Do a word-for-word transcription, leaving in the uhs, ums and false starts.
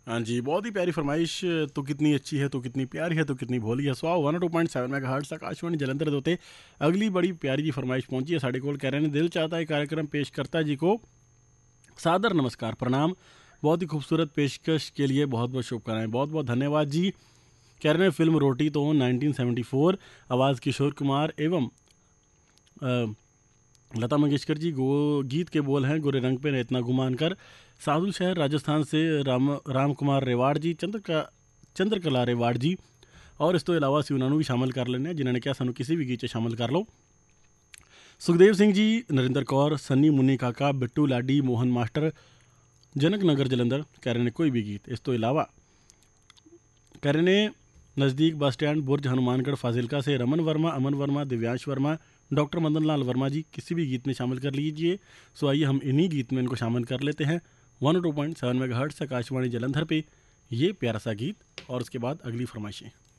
हाँ जी, बहुत ही प्यारी फरमाइश। तो कितनी अच्छी है, तो कितनी प्यारी है, तो कितनी भोली है। So one two point seven mega hertz Akashvani Jalandhar दोते अगली बड़ी प्यारी जी फरमाइश पहुंची है साढ़े कोल। कह रहे हैं दिल चाहता है कार्यक्रम पेश करता जी को सादर नमस्कार प्रणाम। बहुत ही खूबसूरत पेशकश के लिए बहुत बहुत शुभकामनाएं, बहुत बहुत धन्यवाद जी। कह रहे हैं फिल्म रोटी तो नाइनटीन सेवेंटी फोर, आवाज़ किशोर कुमार एवं अ, लता मंगेशकर जी। गो गीत के बोल हैं गोरे रंग पे न इतना गुमान कर। साधु शहर राजस्थान से राम राम कुमार रेवाड़ जी, चंद्र का चंद्रकला रेवाड़ जी। और इस तो इलावा सी उन्होंने भी शामिल कर लेने जिन्होंने क्या सानू किसी भी गीत 'ਚ शामिल कर लो। सुखदेव सिंह जी, नरिंदर कौर, सन्नी मुन्नी काका, बिट्टू लाडी, मोहन मास्टर, जनक नगर जलंधर। कह रहे ने कोई भी गीत। इस तो इलावा कह रहे ने नज़दीक बस स्टैंड बुर्ज हनुमानगढ़ फाजिलका से रमन वर्मा, अमन वर्मा, दिव्यांश वर्मा, डॉक्टर मदन लाल वर्मा जी किसी भी गीत में शामिल कर लीजिए। सो आइए हम इन्हीं गीत में इनको शामिल कर लेते हैं। One two point seven mega hertz Akashvani Jalandhar पे ये प्यारा सा गीत और उसके बाद अगली फरमाइशें।